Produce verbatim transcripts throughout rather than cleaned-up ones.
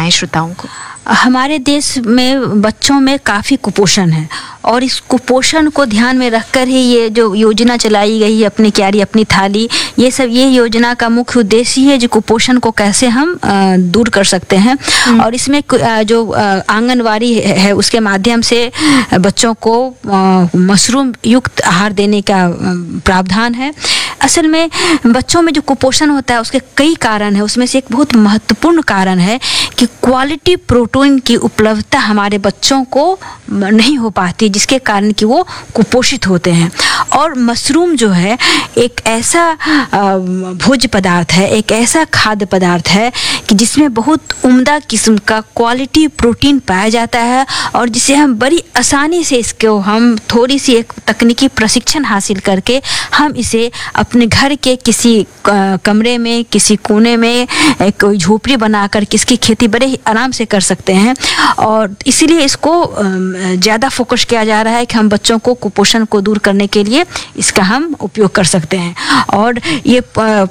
है श्रोताओं को? हमारे देश में बच्चों में काफ़ी कुपोषण है और इस कुपोषण को ध्यान में रखकर ही ये जो योजना चलाई गई है, अपनी क्यारी अपनी थाली, ये सब ये योजना का मुख्य उद्देश्य है जो कुपोषण को कैसे हम आ, दूर कर सकते हैं। और इसमें आ, जो आंगनवाड़ी है उसके माध्यम से बच्चों को आ, मशरूम युक्त आहार देने का प्रावधान है। असल में बच्चों में जो कुपोषण होता है उसके कई कारण है, उसमें से एक बहुत महत्वपूर्ण कारण है कि क्वालिटी प्रोटीन की उपलब्धता हमारे बच्चों को नहीं हो पाती, जिसके कारण कि वो कुपोषित होते हैं। और मशरूम जो है एक ऐसा भोज्य पदार्थ है, एक ऐसा खाद्य पदार्थ है कि जिसमें बहुत उम्दा किस्म का क्वालिटी प्रोटीन पाया जाता है और जिसे हम बड़ी आसानी से इसको हम थोड़ी सी एक तकनीकी प्रशिक्षण हासिल करके हम इसे अपने घर के किसी कमरे में, किसी कोने में कोई झोपड़ी बनाकर इसकी खेती बड़े ही आराम से कर सकते हैं। और इसीलिए इसको ज़्यादा फोकस किया जा रहा है कि हम बच्चों को कुपोषण को दूर करने के लिए इसका हम उपयोग कर सकते हैं। और ये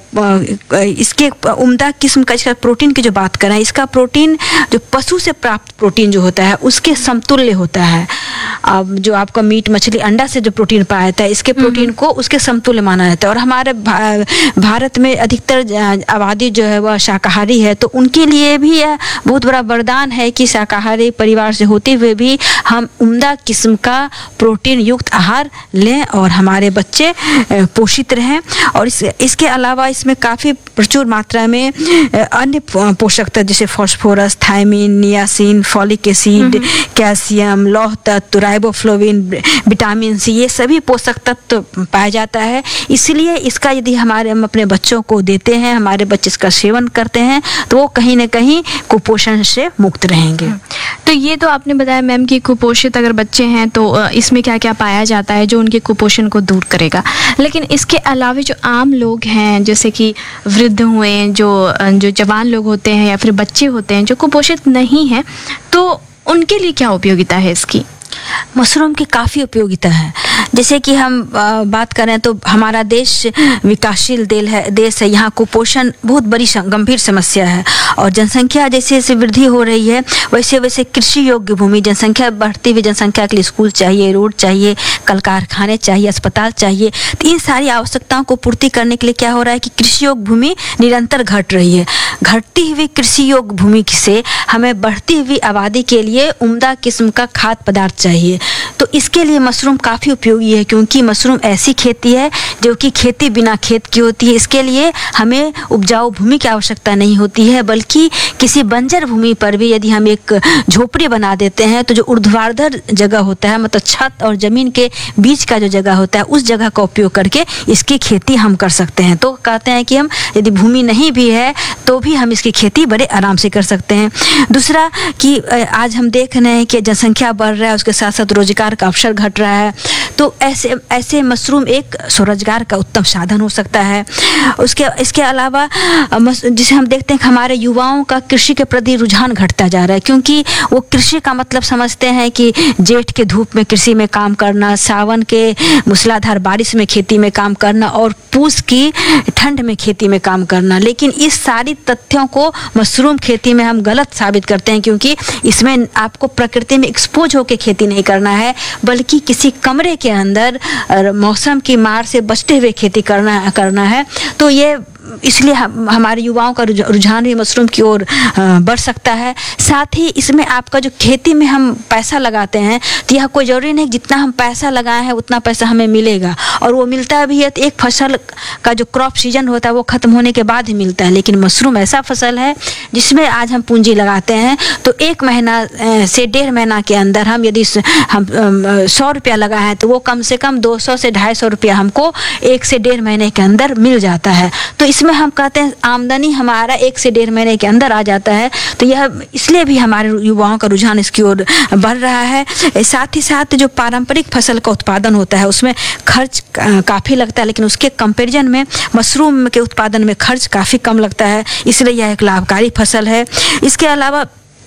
इसके उम्दा किस्म का इसका प्रोटीन की जो बात करें, इसका प्रोटीन जो पशु से प्राप्त प्रोटीन जो होता है उसके समतुल्य होता है। अब जो आपका मीट मछली अंडा से जो प्रोटीन पाया जाता है इसके प्रोटीन को उसके समतुल्य माना जाता है। और हमारे भा, भारत में अधिकतर आबादी जो है वह शाकाहारी है, तो उनके लिए भी यह बहुत बड़ा वरदान है कि शाकाहारी परिवार से होते हुए भी हम उम्दा किस्म का प्रोटीन युक्त आहार लें और हमारे बच्चे पोषित रहें। और इस, इसके अलावा इसमें काफ़ी प्रचुर मात्रा में अन्य पोषक तत्व जैसे phosphorus, thiamine, niacin, folic acid, calcium, लौह तत्व, राइबोफ्लोविन, विटामिन सी, ये सभी पोषक तत्व पाया जाता है। इसलिए इसका यदि हमारे हम अपने बच्चों को देते हैं, हमारे बच्चे इसका सेवन करते हैं, तो वो कहीं ना कहीं कुपोषण से मुक्त रहेंगे। तो ये तो आपने बताया मैम कि कुपोषित अगर बच्चे हैं तो इसमें क्या क्या पाया जाता है जो उनके कुपोषण को दूर करेगा। लेकिन इसके अलावा जो आम लोग हैं, जैसे कि वृद्ध हुए, जो जो जवान लोग होते हैं या फिर बच्चे होते हैं जो कुपोषित नहीं हैं, तो उनके लिए क्या उपयोगिता है इसकी? मशरूम की काफ़ी उपयोगिता है। जैसे कि हम बात करें तो हमारा देश विकासशील देश है देश है यहाँ कुपोषण बहुत बड़ी गंभीर समस्या है। और जनसंख्या जैसे जैसे वृद्धि हो रही है वैसे वैसे कृषि योग्य भूमि, जनसंख्या बढ़ती हुई जनसंख्या के लिए स्कूल चाहिए, रोड चाहिए, कल कारखाने चाहिए, अस्पताल चाहिए। तो इन सारी आवश्यकताओं को पूर्ति करने के लिए क्या हो रहा है कि कृषि योग्य भूमि निरंतर घट रही है। घटती हुई कृषि योग्य भूमि से हमें बढ़ती हुई आबादी के लिए उम्दा किस्म का खाद्य पदार्थ चाहिए। तो इसके लिए मशरूम काफ़ी उपयोगी है, क्योंकि मशरूम ऐसी खेती है जो कि खेती बिना खेत की होती है। इसके लिए हमें उपजाऊ भूमि की आवश्यकता नहीं होती है, बल्कि किसी बंजर भूमि पर भी यदि हम एक झोपड़ी बना देते हैं तो जो ऊर्ध्वाधर जगह होता है, मतलब छत और ज़मीन के बीच का जो जगह होता है, उस जगह का उपयोग करके इसकी खेती हम कर सकते हैं। तो कहते हैं कि हम यदि भूमि नहीं भी है तो भी हम इसकी खेती बड़े आराम से कर सकते हैं। दूसरा कि आज हम देख रहे हैं कि जनसंख्या बढ़ रहा है, उसके साथ साथ रोजगार का अवसर घट रहा है, तो ऐसे ऐसे मशरूम एक स्वरोजगार का उत्तम साधन हो सकता है। उसके इसके अलावा जिसे हम देखते हैं कि हमारे युवाओं का कृषि के प्रति रुझान घटता जा रहा है, क्योंकि वो कृषि का मतलब समझते हैं कि जेठ के धूप में कृषि में काम करना, सावन के मूसलाधार बारिश में खेती में काम करना और पूस की ठंड में खेती में काम करना। लेकिन इस सारी तथ्यों को मशरूम खेती में हम गलत साबित करते हैं, क्योंकि इसमें आपको प्रकृति में एक्सपोज होकर खेती नहीं करना है, बल्कि किसी कमरे के अंदर मौसम की मार से बचते हुए खेती करना करना है। तो ये इसलिए हम, हमारे युवाओं का रुझान भी मशरूम की ओर बढ़ सकता है। साथ ही इसमें आपका जो खेती में हम पैसा लगाते हैं तो यह कोई ज़रूरी नहीं जितना हम पैसा लगाए हैं उतना पैसा हमें मिलेगा, और वो मिलता भी है तो एक फसल का जो क्रॉप सीजन होता है वो ख़त्म होने के बाद ही मिलता है। लेकिन मशरूम ऐसा फसल है जिसमें आज हम पूंजी लगाते हैं तो एक महीना से डेढ़ महीना के अंदर हम यदि हम सौ रुपया लगाए हैं तो वो कम से कम दो सौ से ढाई सौ रुपया हमको एक से डेढ़ महीने के अंदर मिल जाता है। तो इसमें हम कहते हैं आमदनी हमारा एक से डेढ़ महीने के अंदर आ जाता है। तो यह इसलिए भी हमारे युवाओं का रुझान इसकी ओर बढ़ रहा है। साथ ही साथ जो पारंपरिक फसल का उत्पादन होता है उसमें खर्च काफ़ी लगता है, लेकिन उसके कंपैरिजन में मशरूम के उत्पादन में खर्च काफ़ी कम लगता है, इसलिए यह एक लाभकारी फसल है। इसके अलावा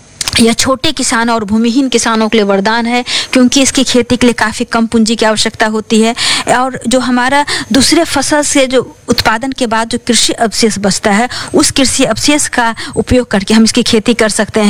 यह छोटे किसानों और भूमिहीन किसानों के लिए वरदान है, क्योंकि इसकी खेती के लिए काफ़ी कम पूंजी की आवश्यकता होती है। और जो हमारा दूसरे फसल से जो उत्पादन के बाद जो कृषि अवशेष बचता है उस कृषि अवशेष का उपयोग करके हम इसकी खेती कर सकते हैं।